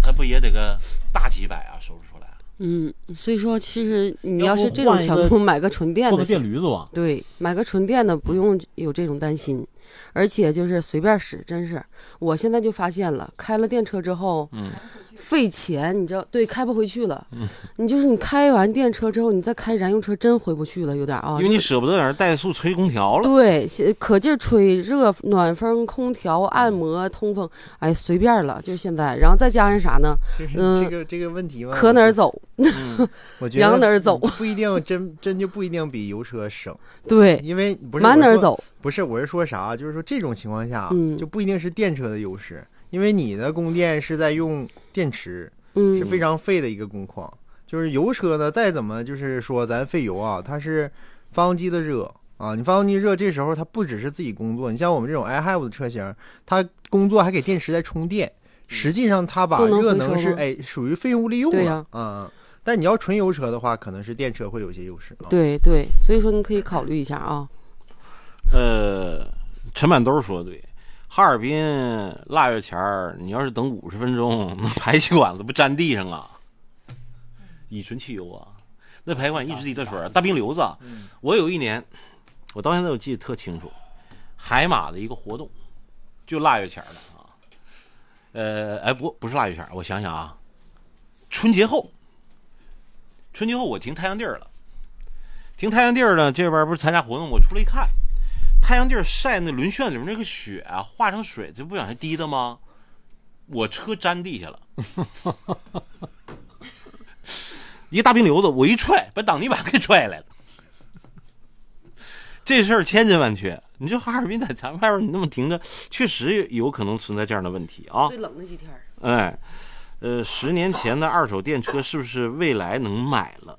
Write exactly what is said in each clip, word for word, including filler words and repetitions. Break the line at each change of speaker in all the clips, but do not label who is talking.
它不也得个大几百啊收拾出来？
嗯，所以说其实你要是这种程度，买个纯电的，
个电驴子吧。
对，买个纯电的不用有这种担心，而且就是随便使，真是。我现在就发现了，开了电车之后，嗯，费钱，你知道，对，开不回去了。嗯，你就是你开完电车之后，你再开燃油车，真回不去了，有点啊。
因为你舍不得在那怠速吹空调了。
对，可劲儿吹热暖风、空调、按摩、通风，哎，随便了，就现在。然后再加上啥呢？
嗯，这个这个问题嘛，
可哪儿走？
嗯、我觉得
往哪儿走
不一定真真就不一定比油车省。
对，
因为不是
满哪儿走？
不是，我是说啥？就是说这种情况下，
嗯，
就不一定是电车的优势，因为你的供电是在用电池，
嗯，
是非常费的一个工况。就是油车呢，再怎么就是说咱费油啊，它是发动机的热啊，你发动机热，这时候它不只是自己工作，你像我们这种 i h a v e 的车型，它工作还给电池在充电，实际上它把热能是哎属于费用利用了，
对呀、
啊，嗯。但你要纯油车的话，可能是电车会有些优势、啊。
对对，所以说你可以考虑一下啊。
呃，陈满兜说的对，哈尔滨腊月前儿，你要是等五十分钟，那排气管子不粘地上啊？乙醇汽油啊，那排气管一直滴的水，大冰瘤子、啊。我有一年，我到现在我记得特清楚，海马的一个活动，就腊月前儿的啊。呃，哎不不是腊月前儿，我想想啊，春节后。春节后我停太阳地儿了，停太阳地儿呢，这边不是参加活动，我出来一看，太阳地儿晒那轮旋里面那个雪啊，化成水，这不往下滴的吗？我车粘地下了，一个大冰瘤子，我一踹，把挡泥板给踹来了。这事儿千真万确，你说哈尔滨在咱外边你那么停着，确实有可能存在这样的问题啊。
最冷那几天，
哎。呃，十年前的二手电车是不是未来能买了？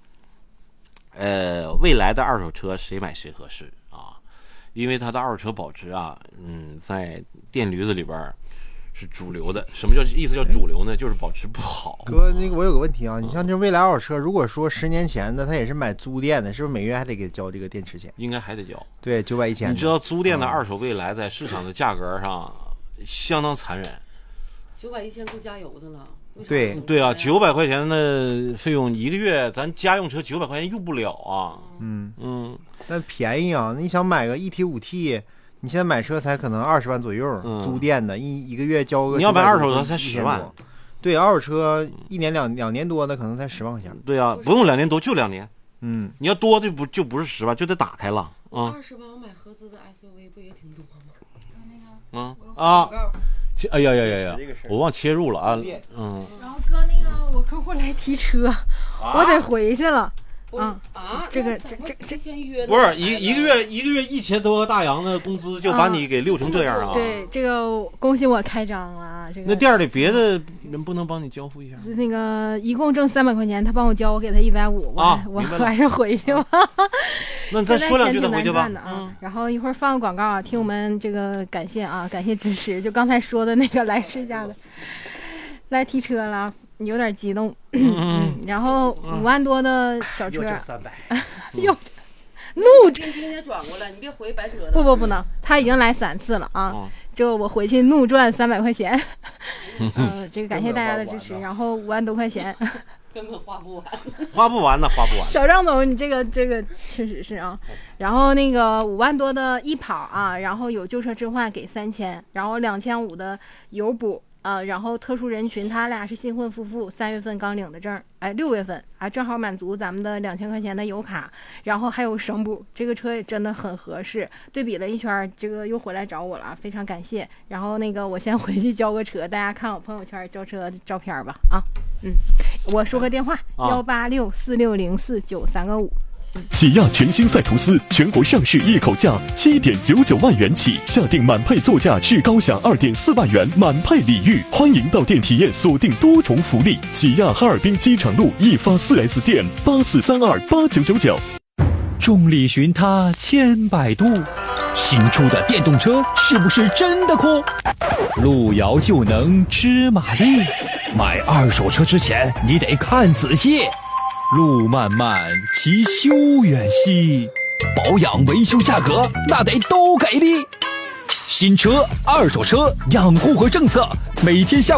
呃，未来的二手车谁买谁合适啊？因为它的二手车保值啊，嗯，在电驴子里边是主流的。什么叫意思叫主流呢？就是保值不好。
哥，那个我有个问题啊，你像这未来二手车，如果说十年前的他也是买租电的，是不是每月还得给交这个电池钱？
应该还得交。
对，九百一千。
你知道租电的二手未来在市场的价格上相当残忍。
九百一千够加油的了，
对
对啊，九百块钱的费用一个月，咱家用车九百块钱用不了啊。
嗯
嗯，
那便宜啊！你想买个一 T 五 T， 你现在买车才可能二十万左右，嗯、租电的，一一个月交个。
你要买二手车才十万。
对，二手车一年两两年多的可能才十万块钱。
对啊，不用两年多，就两年。
嗯，
你要多就不就不是十万，就得打开了啊。
二十万我买合资的 S U V 不也挺多吗？
嗯啊。哎呀呀呀呀！我忘切入了啊，嗯。
然后哥，那个我客户来提车，啊、我得回去了。啊
啊！
这个这这这
不是一一个月一个月一千多个大洋的工资就把你给溜成这样啊！
对，这个恭喜我开张了。这个
那店里别的人不能帮你交付一下？
那个一共挣三百块钱，他帮我交，我给他一百五。
啊，
我还是回去吧。
那你再说两句再回去吧。
嗯。然后一会儿放个广告啊，听我们这个感谢啊，感谢支持。就刚才说的那个来试驾的，来提车了。有点激动，嗯，然后五万多的小车，
三百，
又怒
今天转过来，你别回白折的。
不不不能，他已经来三次了啊！就我回去怒赚三百块钱，嗯，这个感谢大家的支持。然后五万多块钱，
根本花不完，
花不完呢，花不完。
小张总，你这个这个确实是啊。然后那个五万多的一跑啊，然后有旧车置换给三千，然后两千五的油补。呃，然后特殊人群，他俩是新婚夫妇，三月份刚领的证，哎，六月份啊，正好满足咱们的两千块钱的油卡，然后还有省补，这个车也真的很合适。对比了一圈，这个又回来找我了，非常感谢。然后那个我先回去交个车，大家看我朋友圈交车的照片吧。啊，嗯，我说个电话，幺八六四六零四九三个五。
起亚全新赛途斯全国上市一口价七点九九万元起，下定满配座驾至高享二点四万元满配礼遇，欢迎到店体验锁定多重福利。起亚哈尔滨机场路一发 四 S 店八四三二八九九九。
众里寻他千百度，新出的电动车是不是真的酷？路遥就能知马力，买二手车之前你得看仔细。路漫漫其修远兮，保养维修价格那得都给力。新车、二手车养护和政策，每天下午